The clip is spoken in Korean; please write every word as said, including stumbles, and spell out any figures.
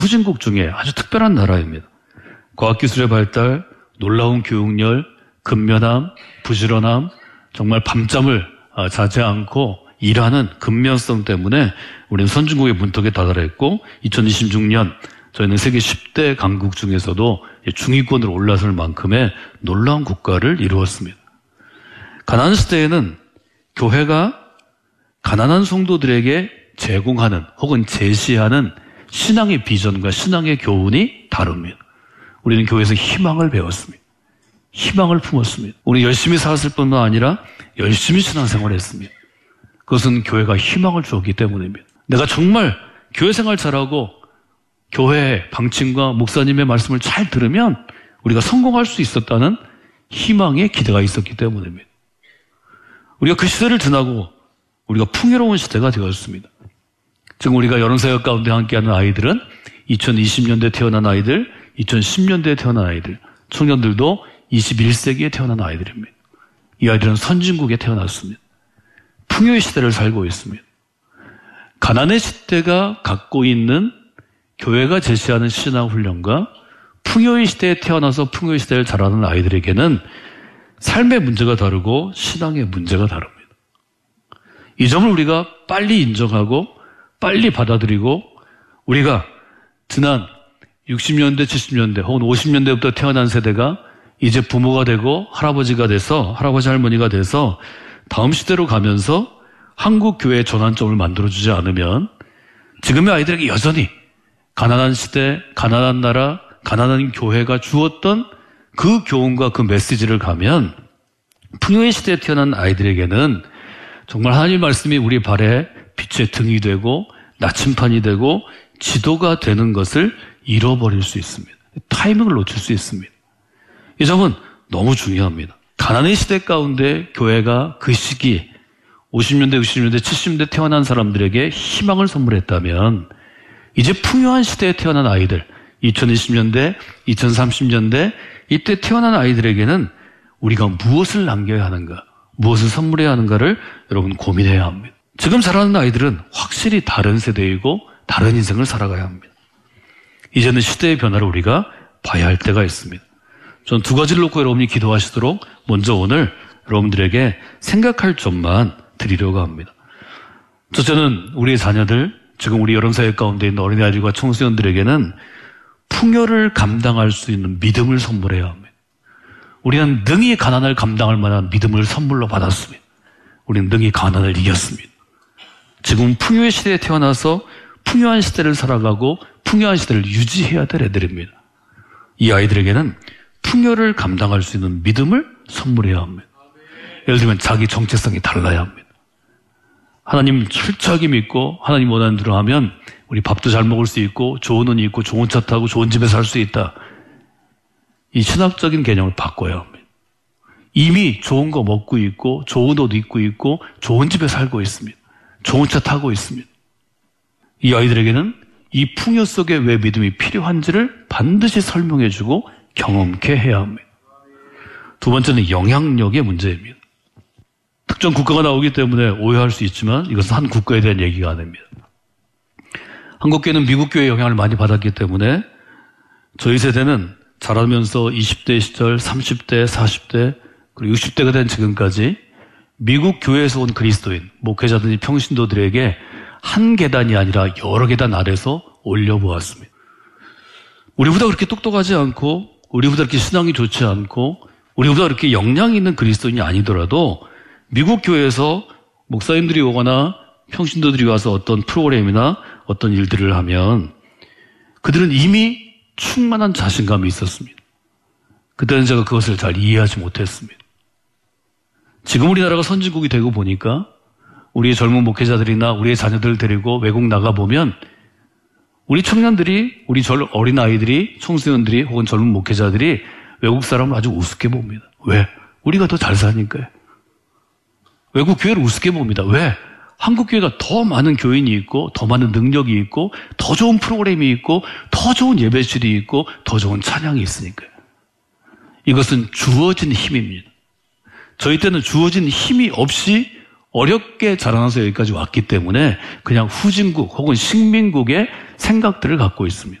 후진국 중에 아주 특별한 나라입니다. 과학기술의 발달, 놀라운 교육열, 근면함, 부지런함, 정말 밤잠을 자지 않고 일하는 근면성 때문에 우리는 선진국의 문턱에 다다랐고 이천이십육 년 저희는 세계 십 대 강국 중에서도 중위권으로 올라설 만큼의 놀라운 국가를 이루었습니다. 가나안 시대에는 교회가 가난한 성도들에게 제공하는 혹은 제시하는 신앙의 비전과 신앙의 교훈이 다릅니다. 우리는 교회에서 희망을 배웠습니다. 희망을 품었습니다. 우리 열심히 살았을 뿐만 아니라 열심히 신앙생활을 했습니다. 그것은 교회가 희망을 주었기 때문입니다. 내가 정말 교회 생활 잘하고 교회의 방침과 목사님의 말씀을 잘 들으면 우리가 성공할 수 있었다는 희망의 기대가 있었기 때문입니다. 우리가 그 시대를 지나고 우리가 풍요로운 시대가 되었습니다. 지금 우리가 여론사역 가운데 함께하는 아이들은 이천이십 년대에 태어난 아이들, 이천십 년대에 태어난 아이들, 청년들도 이십일 세기에 태어난 아이들입니다. 이 아이들은 선진국에 태어났습니다. 풍요의 시대를 살고 있습니다. 가난의 시대가 갖고 있는 교회가 제시하는 신앙훈련과 풍요의 시대에 태어나서 풍요의 시대를 자라는 아이들에게는 삶의 문제가 다르고 신앙의 문제가 다릅니다. 이 점을 우리가 빨리 인정하고 빨리 받아들이고 우리가 지난 육십 년대, 칠십 년대 혹은 오십 년대부터 태어난 세대가 이제 부모가 되고 할아버지가 돼서 할아버지 할머니가 돼서 다음 시대로 가면서 한국 교회의 전환점을 만들어주지 않으면 지금의 아이들에게 여전히 가난한 시대, 가난한 나라, 가난한 교회가 주었던 그 교훈과 그 메시지를 가면 풍요의 시대에 태어난 아이들에게는 정말 하나님 말씀이 우리 발에 빛의 등이 되고 나침판이 되고 지도가 되는 것을 잃어버릴 수 있습니다. 타이밍을 놓칠 수 있습니다. 이 점은 너무 중요합니다. 가난의 시대 가운데 교회가 그 시기 오십 년대, 육십 년대, 칠십 년대 태어난 사람들에게 희망을 선물했다면 이제 풍요한 시대에 태어난 아이들, 이천이십 년대, 이천삼십 년대 이때 태어난 아이들에게는 우리가 무엇을 남겨야 하는가, 무엇을 선물해야 하는가를 여러분 고민해야 합니다. 지금 자라는 아이들은 확실히 다른 세대이고 다른 인생을 살아가야 합니다. 이제는 시대의 변화를 우리가 봐야 할 때가 있습니다. 전 두 가지를 놓고 여러분이 기도하시도록 먼저 오늘 여러분들에게 생각할 점만 드리려고 합니다. 첫째는 우리의 자녀들, 지금 우리 여름사역 가운데 있는 어린아이들과 청소년들에게는 풍요를 감당할 수 있는 믿음을 선물해야 합니다. 우리는 능히 가난을 감당할 만한 믿음을 선물로 받았습니다. 우리는 능히 가난을 이겼습니다. 지금 풍요의 시대에 태어나서 풍요한 시대를 살아가고 풍요한 시대를 유지해야 될 애들입니다. 이 아이들에게는 풍요를 감당할 수 있는 믿음을 선물해야 합니다. 예를 들면 자기 정체성이 달라야 합니다. 하나님 철저하게 믿고 하나님 원하는 대로 하면 우리 밥도 잘 먹을 수 있고 좋은 옷 입고 좋은 차 타고 좋은 집에 살 수 있다. 이 신학적인 개념을 바꿔야 합니다. 이미 좋은 거 먹고 있고 좋은 옷 입고 있고 좋은 집에 살고 있습니다. 좋은 차 타고 있습니다. 이 아이들에게는 이 풍요 속에 왜 믿음이 필요한지를 반드시 설명해주고 경험케 해야 합니다. 두 번째는 영향력의 문제입니다. 특정 국가가 나오기 때문에 오해할 수 있지만 이것은 한 국가에 대한 얘기가 아닙니다. 한국교회는 미국교회의 영향을 많이 받았기 때문에 저희 세대는 자라면서 이십 대 시절, 삼십 대, 사십 대, 그리고 육십 대가 된 지금까지 미국 교회에서 온 그리스도인, 목회자들이 평신도들에게 한 계단이 아니라 여러 계단 아래서 올려보았습니다. 우리보다 그렇게 똑똑하지 않고 우리보다 그렇게 신앙이 좋지 않고 우리보다 그렇게 역량이 있는 그리스도인이 아니더라도 미국 교회에서 목사님들이 오거나 평신도들이 와서 어떤 프로그램이나 어떤 일들을 하면 그들은 이미 충만한 자신감이 있었습니다. 그때는 제가 그것을 잘 이해하지 못했습니다. 지금 우리나라가 선진국이 되고 보니까 우리의 젊은 목회자들이나 우리의 자녀들을 데리고 외국 나가보면 우리 청년들이, 우리 어린 아이들이, 청소년들이 혹은 젊은 목회자들이 외국 사람을 아주 우습게 봅니다. 왜? 우리가 더 잘 사니까요. 외국 교회를 우습게 봅니다. 왜? 한국 교회가 더 많은 교인이 있고 더 많은 능력이 있고 더 좋은 프로그램이 있고 더 좋은 예배실이 있고 더 좋은 찬양이 있으니까요. 이것은 주어진 힘입니다. 저희 때는 주어진 힘이 없이 어렵게 자라나서 여기까지 왔기 때문에 그냥 후진국 혹은 식민국의 생각들을 갖고 있습니다.